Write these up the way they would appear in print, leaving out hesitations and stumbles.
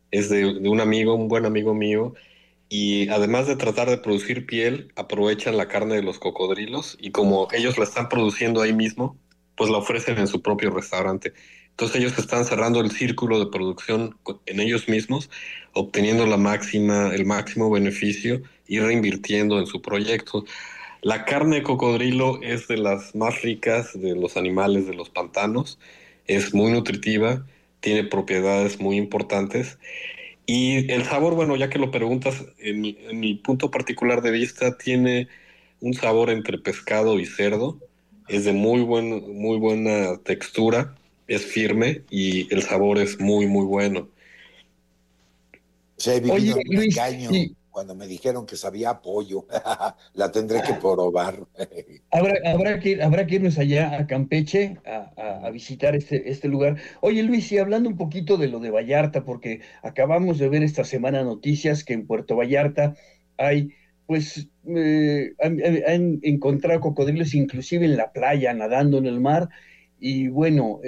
es de un amigo, un buen amigo mío, y además de tratar de producir piel, aprovechan la carne de los cocodrilos y como ellos la están produciendo ahí mismo, pues la ofrecen en su propio restaurante. Entonces ellos están cerrando el círculo de producción en ellos mismos, obteniendo el máximo beneficio y reinvirtiendo en su proyecto. La carne de cocodrilo es de las más ricas de los animales de los pantanos, es muy nutritiva, tiene propiedades muy importantes y el sabor, bueno, ya que lo preguntas, en mi punto particular de vista, tiene un sabor entre pescado y cerdo. Es de muy buena textura, es firme y el sabor es muy, muy bueno. O sea, he Oye, vivido en un Luis, engaño y cuando me dijeron que sabía a pollo. La tendré que probar. habrá que irnos allá a Campeche a visitar este lugar. Oye, Luis, y hablando un poquito de lo de Vallarta, porque acabamos de ver esta semana noticias que en Puerto Vallarta hay, pues, han encontrado cocodrilos inclusive en la playa, nadando en el mar. Y bueno,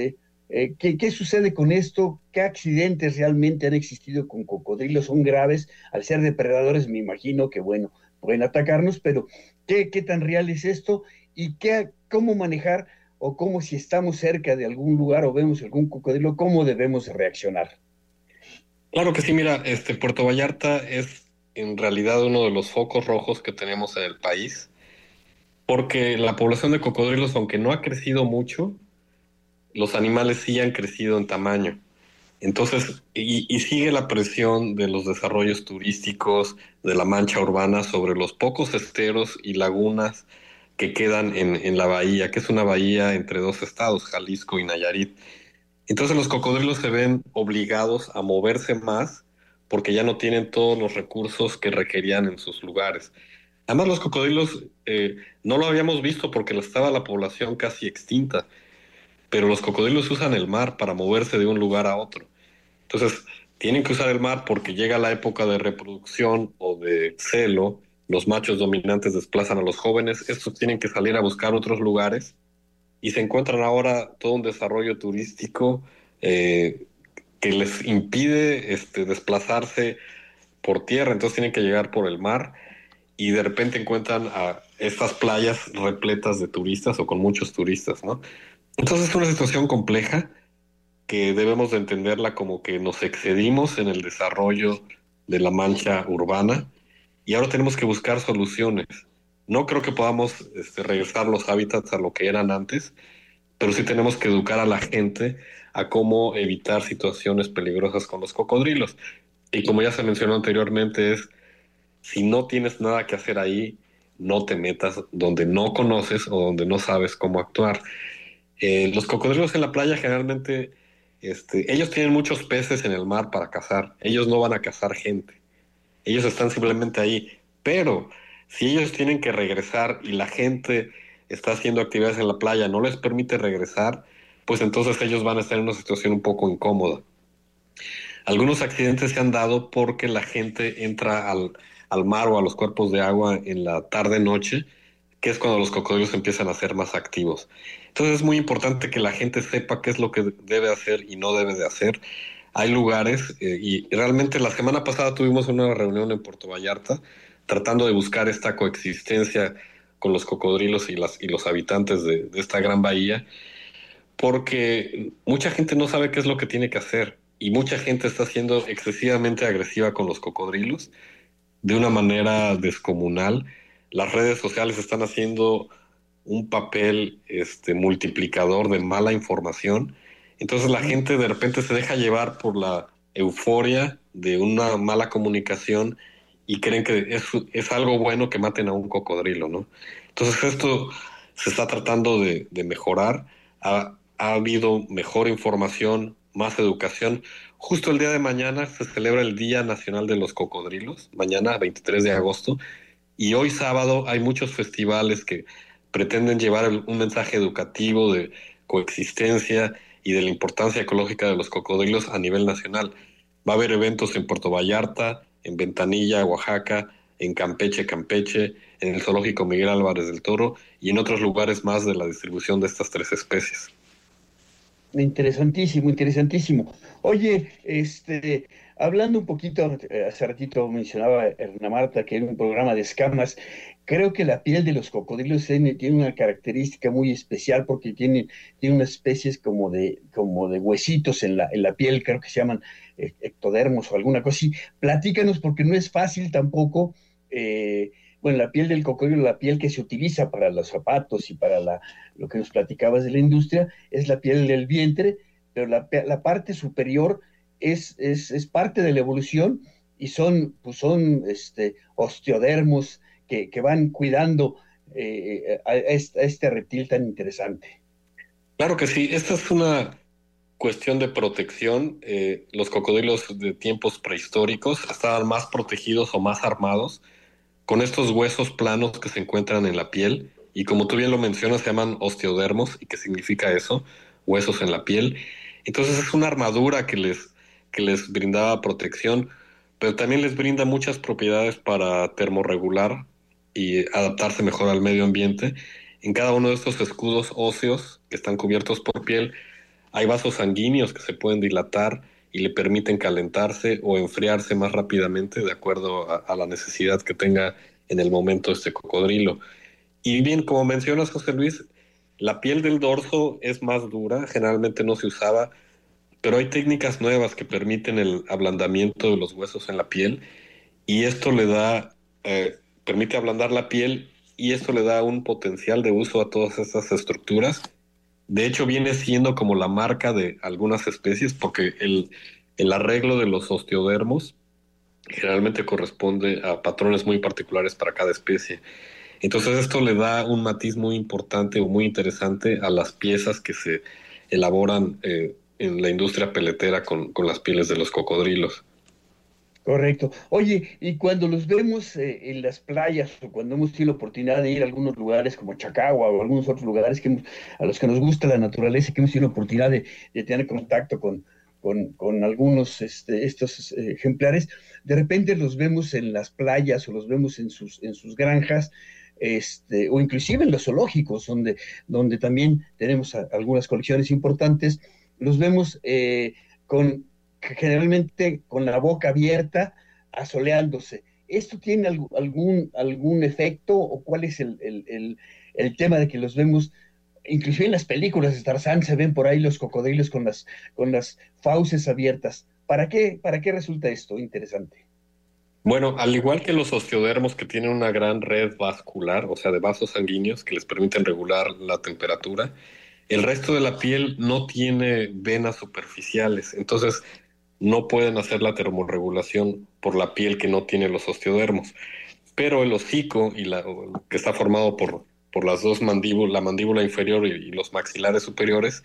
¿qué sucede con esto? ¿Qué accidentes realmente han existido con cocodrilos? ¿Son graves? Al ser depredadores, me imagino que, bueno, pueden atacarnos, pero qué tan real es esto y cómo manejar o cómo si estamos cerca de algún lugar o vemos algún cocodrilo, cómo debemos reaccionar. Claro que sí, mira, Puerto Vallarta es en realidad uno de los focos rojos que tenemos en el país, porque la población de cocodrilos, aunque no ha crecido mucho, los animales sí han crecido en tamaño. Entonces, y sigue la presión de los desarrollos turísticos de la mancha urbana sobre los pocos esteros y lagunas que quedan en la bahía, que es una bahía entre dos estados, Jalisco y Nayarit. Entonces los cocodrilos se ven obligados a moverse más porque ya no tienen todos los recursos que requerían en sus lugares. Además, los cocodrilos no lo habíamos visto porque estaba la población casi extinta, pero los cocodrilos usan el mar para moverse de un lugar a otro. Entonces, tienen que usar el mar porque llega la época de reproducción o de celo. Los machos dominantes desplazan a los jóvenes. Estos tienen que salir a buscar otros lugares y se encuentran ahora todo un desarrollo turístico eh, que les impide desplazarse por tierra. Entonces, tienen que llegar por el mar y de repente encuentran a estas playas repletas de turistas o con muchos turistas, ¿no? Entonces, es una situación compleja que debemos de entenderla como que nos excedimos en el desarrollo de la mancha urbana y ahora tenemos que buscar soluciones. No creo que podamos regresar los hábitats a lo que eran antes, pero sí tenemos que educar a la gente a cómo evitar situaciones peligrosas con los cocodrilos. Y como ya se mencionó anteriormente, es si no tienes nada que hacer ahí, no te metas donde no conoces o donde no sabes cómo actuar. Los cocodrilos en la playa generalmente, ellos tienen muchos peces en el mar para cazar. Ellos no van a cazar gente. Ellos están simplemente ahí. Pero si ellos tienen que regresar y la gente está haciendo actividades en la playa, no les permite regresar, pues entonces ellos van a estar en una situación un poco incómoda. Algunos accidentes se han dado porque la gente entra al mar o a los cuerpos de agua en la tarde-noche, que es cuando los cocodrilos empiezan a ser más activos. Entonces es muy importante que la gente sepa qué es lo que debe hacer y no debe de hacer. Hay lugares, y realmente la semana pasada tuvimos una reunión en Puerto Vallarta tratando de buscar esta coexistencia con los cocodrilos y los habitantes de esta gran bahía porque mucha gente no sabe qué es lo que tiene que hacer y mucha gente está siendo excesivamente agresiva con los cocodrilos de una manera descomunal. Las redes sociales están haciendo un papel multiplicador de mala información. Entonces la gente de repente se deja llevar por la euforia de una mala comunicación y creen que es algo bueno que maten a un cocodrilo, ¿no? Entonces esto se está tratando de mejorar. Ha habido mejor información, más educación. Justo el día de mañana se celebra el Día Nacional de los Cocodrilos, mañana 23 de agosto, y hoy sábado hay muchos festivales que pretenden llevar un mensaje educativo de coexistencia y de la importancia ecológica de los cocodrilos a nivel nacional. Va a haber eventos en Puerto Vallarta, en Ventanilla, Oaxaca, en Campeche, Campeche, en el Zoológico Miguel Álvarez del Toro y en otros lugares más de la distribución de estas tres especies. Interesantísimo, interesantísimo. Oye, hablando un poquito, hace ratito mencionaba Erna Marta que era un programa de escamas. Creo que la piel de los cocodrilos tiene una característica muy especial porque tiene unas especies como de huesitos en la piel, creo que se llaman ectodermos o alguna cosa así. Platícanos porque no es fácil tampoco. Bueno, la piel del cocodrilo, la piel que se utiliza para los zapatos y para lo que nos platicabas de la industria, es la piel del vientre, pero la parte superior es parte de la evolución y son osteodermos que van cuidando a este reptil tan interesante. Claro que sí, esta es una cuestión de protección. Los cocodrilos de tiempos prehistóricos estaban más protegidos o más armados con estos huesos planos que se encuentran en la piel, y como tú bien lo mencionas, se llaman osteodermos. ¿Y qué significa eso? Huesos en la piel. Entonces es una armadura que les brindaba protección, pero también les brinda muchas propiedades para termorregular y adaptarse mejor al medio ambiente. En cada uno de estos escudos óseos que están cubiertos por piel hay vasos sanguíneos que se pueden dilatar y le permiten calentarse o enfriarse más rápidamente de acuerdo a la necesidad que tenga en el momento este cocodrilo. Y bien, como mencionas, José Luis, la piel del dorso es más dura, generalmente no se usaba, pero hay técnicas nuevas que permiten el ablandamiento de los huesos en la piel, y esto permite ablandar la piel, y esto le da un potencial de uso a todas estas estructuras. De hecho, viene siendo como la marca de algunas especies, porque el arreglo de los osteodermos generalmente corresponde a patrones muy particulares para cada especie. Entonces esto le da un matiz muy importante o muy interesante a las piezas que se elaboran en la industria peletera con las pieles de los cocodrilos. Correcto. Oye, y cuando los vemos en las playas o cuando hemos tenido la oportunidad de ir a algunos lugares como Chacagua o algunos otros lugares a los que nos gusta la naturaleza, que hemos tenido la oportunidad de tener contacto con algunos estos ejemplares, de repente los vemos en las playas o los vemos en sus granjas, o inclusive en los zoológicos, donde también tenemos algunas colecciones importantes, los vemos con generalmente con la boca abierta, asoleándose. ¿Esto tiene algún efecto o cuál es el tema de que los vemos, inclusive en las películas de Tarzán se ven por ahí los cocodrilos con las fauces abiertas? ¿Para qué resulta esto interesante? Bueno, al igual que los osteodermos, que tienen una gran red vascular, o sea, de vasos sanguíneos que les permiten regular la temperatura, el resto de la piel no tiene venas superficiales. Entonces no pueden hacer la termorregulación por la piel que no tiene los osteodermos. Pero el hocico, que está formado por las dos mandíbulas, la mandíbula inferior y los maxilares superiores,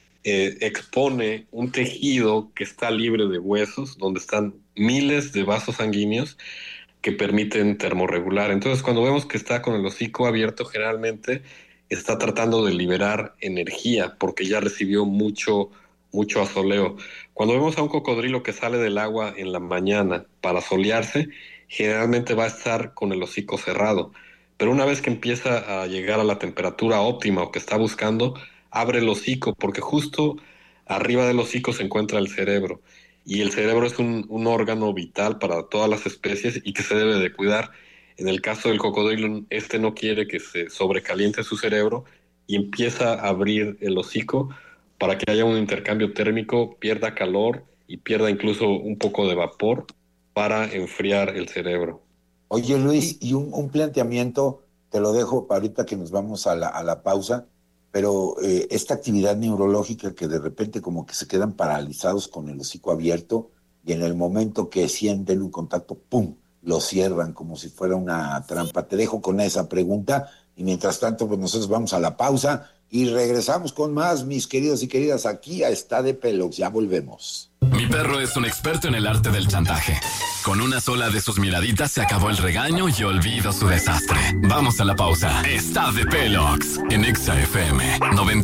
expone un tejido que está libre de huesos, donde están miles de vasos sanguíneos que permiten termorregular. Entonces, cuando vemos que está con el hocico abierto, generalmente está tratando de liberar energía porque ya recibió mucho, mucho asoleo. Cuando vemos a un cocodrilo que sale del agua en la mañana para solearse, generalmente va a estar con el hocico cerrado. Pero una vez que empieza a llegar a la temperatura óptima o que está buscando, abre el hocico, porque justo arriba del hocico se encuentra el cerebro. Y el cerebro es un órgano vital para todas las especies y que se debe de cuidar. En el caso del cocodrilo, este no quiere que se sobrecaliente su cerebro y empieza a abrir el hocico para que haya un intercambio térmico, pierda calor y pierda incluso un poco de vapor para enfriar el cerebro. Oye, Luis, y un planteamiento, te lo dejo para ahorita que nos vamos a la pausa, pero esta actividad neurológica que de repente como que se quedan paralizados con el hocico abierto y en el momento que sienten un contacto, ¡pum!, lo cierran como si fuera una trampa. Te dejo con esa pregunta y mientras tanto, pues nosotros vamos a la pausa y regresamos con más, mis queridos y queridas, aquí a Está de Pelox. Ya volvemos. Mi perro es un experto en el arte del chantaje. Con una sola de sus miraditas se acabó el regaño y olvido su desastre. Vamos a la pausa. Está de Pelox en Exa FM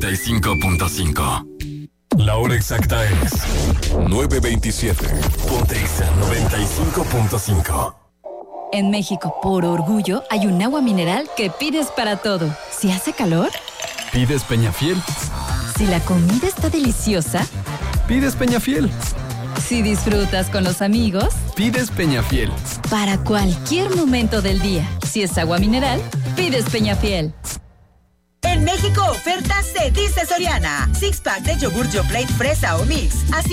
95.5. La hora exacta es 9:27. Ponte Exa 95.5. En México, por orgullo, hay un agua mineral que pides para todo. Si hace calor, ¿pides Peñafiel? Si la comida está deliciosa, pides Peñafiel. si disfrutas con los amigos, Pides Peñafiel. para cualquier momento del día. Si es agua mineral, pides Peñafiel. En México, ofertas se dice Soriana. 6-pack de yogur Yoplait fresa o mix.